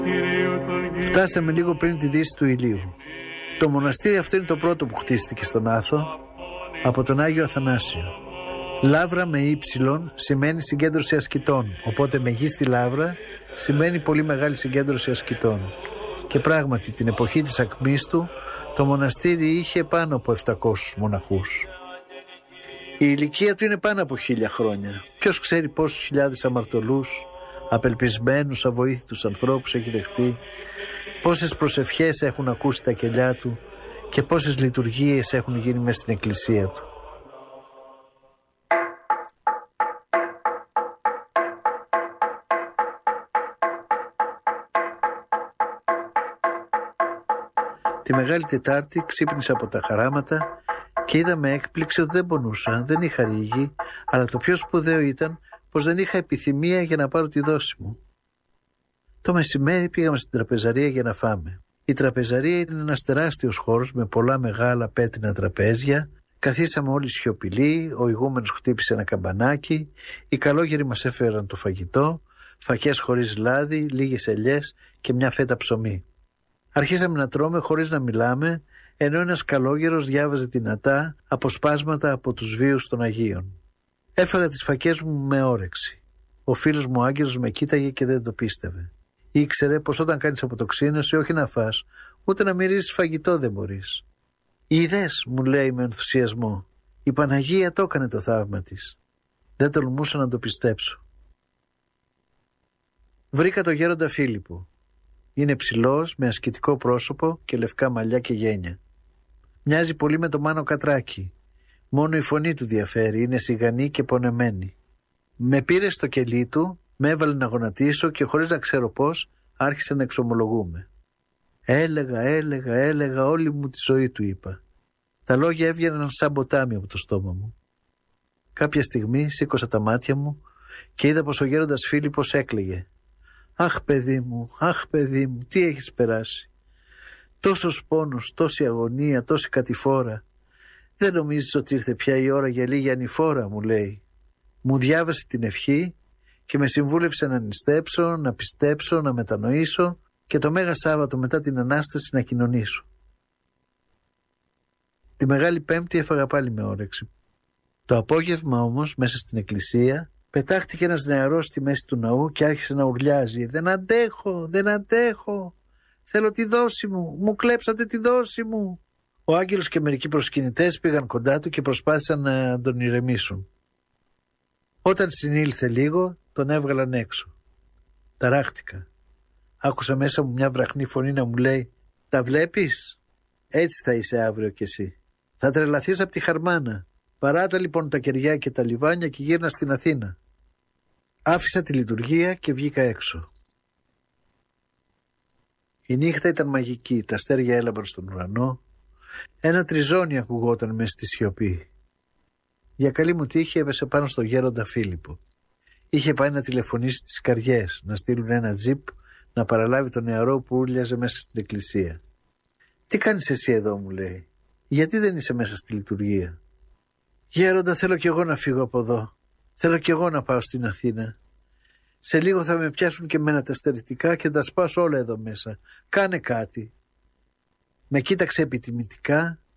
Φτάσαμε λίγο πριν τη δύση του ηλίου. Το μοναστήρι αυτό είναι το πρώτο που χτίστηκε στον Άθο από τον Άγιο Αθανάσιο. Λαύρα με ύψιλον σημαίνει συγκέντρωση ασκητών, οπότε μεγίστη λαύρα σημαίνει πολύ μεγάλη συγκέντρωση ασκητών. Και πράγματι την εποχή της ακμής του το μοναστήρι είχε πάνω από 700 μοναχούς. Η ηλικία του είναι πάνω από 1000 χρόνια. Ποιος ξέρει πόσους χιλιάδες αμαρτωλούς, απελπισμένους, αβοήθητους ανθρώπους έχει δεχτεί, πόσες προσευχές έχουν ακούσει τα κελιά του και πόσες λειτουργίες έχουν γίνει μέσα στην εκκλησία του. Τη Μεγάλη Τετάρτη ξύπνησα από τα χαράματα και είδα με έκπληξη ότι δεν πονούσα, δεν είχα ρίγη, αλλά το πιο σπουδαίο ήταν πως δεν είχα επιθυμία για να πάρω τη δόση μου. Το μεσημέρι πήγαμε στην τραπεζαρία για να φάμε. Η τραπεζαρία ήταν ένας τεράστιος χώρος με πολλά μεγάλα πέτρινα τραπέζια. Καθίσαμε όλοι σιωπηλοί, ο ηγούμενος χτύπησε ένα καμπανάκι, οι καλόγεροι μας έφεραν το φαγητό, φακές χωρίς λάδι, λίγες ελιές και μια φέτα ψωμί. Αρχίσαμε να τρώμε χωρίς να μιλάμε, ενώ ένας καλόγερος διάβαζε δυνατά αποσπάσματα από τους βίους των Αγίων. Έφαγα τις φακές μου με όρεξη. Ο φίλος μου ο Άγγελος με κοίταγε και δεν το πίστευε. Ήξερε πως όταν κάνεις αποτοξίνωση όχι να φας, ούτε να μυρίζεις φαγητό δεν μπορείς. «Είδες», μου λέει με ενθουσιασμό, «η Παναγία το έκανε το θαύμα της». Δεν τολμούσα να το πιστέψω. Βρήκα το γέροντα Φίλιππο. Είναι ψηλός, με ασκητικό πρόσωπο και λευκά μαλλιά και γένια. Μοιάζει πολύ με τον Μάνο Κατράκη. Μόνο η φωνή του διαφέρει, είναι σιγανή και πονεμένη. Με πήρε στο κελί του, με έβαλε να γονατίσω και χωρίς να ξέρω πώς άρχισε να εξομολογούμε. Έλεγα όλη μου τη ζωή, του είπα. Τα λόγια έβγαιναν σαν ποτάμι από το στόμα μου. Κάποια στιγμή σήκωσα τα μάτια μου και είδα πως ο γέροντας Φίλιππος έκλαιγε. «Αχ παιδί μου, τι έχεις περάσει. Τόσος πόνος, τόση αγωνία, τόση κατηφόρα. Δεν νομίζεις ότι ήρθε πια η ώρα για λίγη ανηφόρα», μου λέει. Μου διάβασε την ευχή και με συμβούλευσε να νηστέψω, να πιστέψω, να μετανοήσω και το Μέγα Σάββατο μετά την Ανάσταση να κοινωνήσω. Τη Μεγάλη Πέμπτη έφαγα πάλι με όρεξη. Το απόγευμα όμως μέσα στην εκκλησία πετάχτηκε ένας νεαρός στη μέση του ναού και άρχισε να ουρλιάζει. Δεν αντέχω, θέλω τη δόση μου κλέψατε τη δόση μου». Ο Άγγελος και μερικοί προσκυνητές πήγαν κοντά του και προσπάθησαν να τον ηρεμήσουν. Όταν συνήλθε λίγο, τον έβγαλαν έξω. Ταράχτηκα. Άκουσα μέσα μου μια βραχνή φωνή να μου λέει «Τα βλέπεις? Έτσι θα είσαι αύριο κι εσύ. Θα τρελαθείς από τη χαρμάνα. Παράτα λοιπόν τα κεριά και τα λιβάνια και γύρνα στην Αθήνα». Άφησα τη λειτουργία και βγήκα έξω. Η νύχτα ήταν μαγική, τα αστέρια έλαμπαν στον ουρανό. Ένα τριζόνι ακουγόταν μέσα στη σιωπή. Για καλή μου τύχη έπεσε πάνω στο γέροντα Φίλιππο. Είχε πάει να τηλεφωνήσει τις Καριές, να στείλουν ένα τζιπ να παραλάβει τον νεαρό που ούρλιαζε μέσα στην εκκλησία. «Τι κάνεις εσύ εδώ?» μου λέει. «Γιατί δεν είσαι μέσα στη λειτουργία?» «Γέροντα, θέλω κι εγώ να φύγω από εδώ. Θέλω κι εγώ να πάω στην Αθήνα. Σε λίγο θα με πιάσουν και εμένα τα στερητικά και τα σπάσω όλα εδώ μέσα. Κάνε κάτι». Με κοίταξε επιτιμητικά